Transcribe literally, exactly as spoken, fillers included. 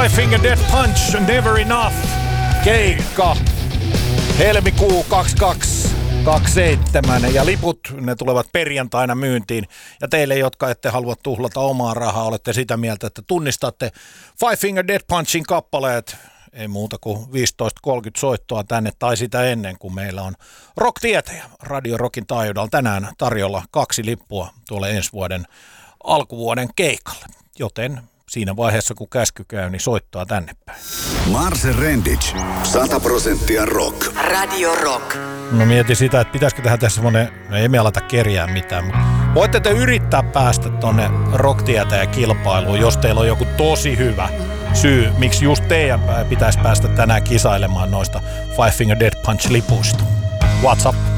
Five Finger Death Punch, Never Enough, keikka, helmikuu kaksikymmentäkaksi ja liput, ne tulevat perjantaina myyntiin. Ja teille, jotka ette halua tuhlata omaa rahaa, olette sitä mieltä, että tunnistatte Five Finger Death Punchin kappaleet, ei muuta kuin viisitoista kolmekymmentä soittoa tänne tai sitä ennen, kun meillä on Rock-tietäjä Radio Rockin taajuudella tänään tarjolla kaksi lippua tuolle ensi vuoden alkuvuoden keikalle, joten siinä vaiheessa, kun käsky käy, niin soittaa tänne päin. Marse Rendic, sata prosenttia rock. Radio Rock. Mä mietin sitä, että pitäisikö tehdä tässä semmonen, no ei me aleta kerjää mitään, mutta voitte te yrittää päästä tonne Rock-tietäjä kilpailuun, jos teillä on joku tosi hyvä syy, miksi just teidän pitäisi päästä tänään kisailemaan noista Five Finger Death Punch -lipuista. WhatsApp